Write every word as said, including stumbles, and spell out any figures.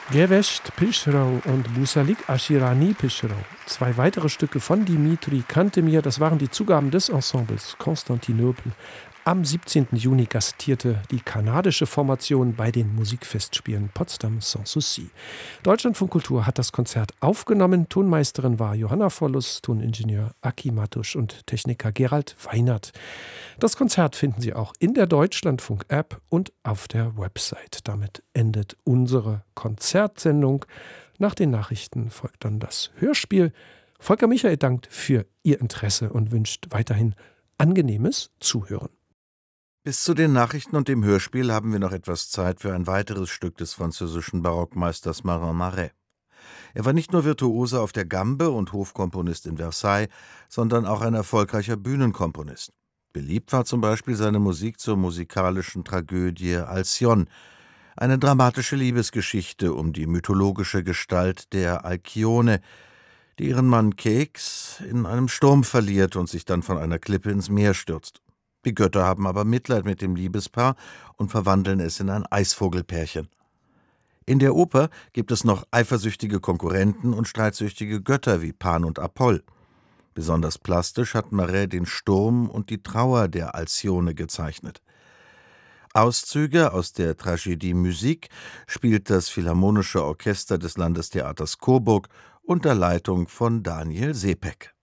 Gevesht Pischrau und Busalik Ashirani Pischrau. Zwei weitere Stücke von Dimitri Cantemir, das waren die Zugaben des Ensembles Konstantinopel. Am siebzehnten Juni gastierte die kanadische Formation bei den Musikfestspielen Potsdam Sans Souci. Deutschlandfunk Kultur hat das Konzert aufgenommen. Tonmeisterin war Johanna Vollus, Toningenieur Aki Matusch und Techniker Gerald Weinert. Das Konzert finden Sie auch in der Deutschlandfunk-App und auf der Website. Damit endet unsere Konzertsendung. Nach den Nachrichten folgt dann das Hörspiel. Volker Michael dankt für Ihr Interesse und wünscht weiterhin angenehmes Zuhören. Bis zu den Nachrichten und dem Hörspiel haben wir noch etwas Zeit für ein weiteres Stück des französischen Barockmeisters Marin Marais. Er war nicht nur Virtuose auf der Gambe und Hofkomponist in Versailles, sondern auch ein erfolgreicher Bühnenkomponist. Beliebt war zum Beispiel seine Musik zur musikalischen Tragödie Alcyone, eine dramatische Liebesgeschichte um die mythologische Gestalt der Alkyone, die ihren Mann Keks in einem Sturm verliert und sich dann von einer Klippe ins Meer stürzt. Die Götter haben aber Mitleid mit dem Liebespaar und verwandeln es in ein Eisvogelpärchen. In der Oper gibt es noch eifersüchtige Konkurrenten und streitsüchtige Götter wie Pan und Apoll. Besonders plastisch hat Marais den Sturm und die Trauer der Alcyone gezeichnet. Auszüge aus der Tragödie Musique spielt das Philharmonische Orchester des Landestheaters Coburg unter Leitung von Daniel Sepek.